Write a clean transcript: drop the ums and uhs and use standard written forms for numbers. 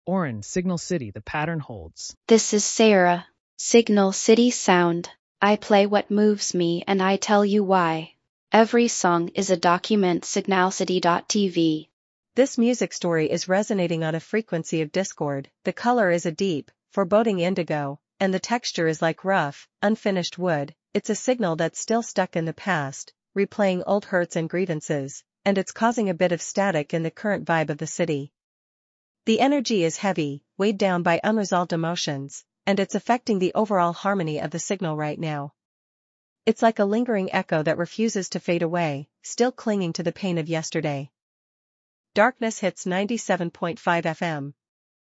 Orin, Signal City, the pattern holds. This is Sarah. Signal City Sound. I play what moves me and I tell you why. Every song is a document. Signalcity.tv. This music story is resonating on a frequency of discord. The color is a deep, foreboding indigo, and the texture is like rough, unfinished wood. It's a signal that's still stuck in the past, replaying old hurts and grievances, and it's causing a bit of static in the current vibe of the city. The energy is heavy, weighed down by unresolved emotions, and it's affecting the overall harmony of the signal right now. It's like a lingering echo that refuses to fade away, still clinging to the pain of yesterday. Darkness hits 97.5 FM.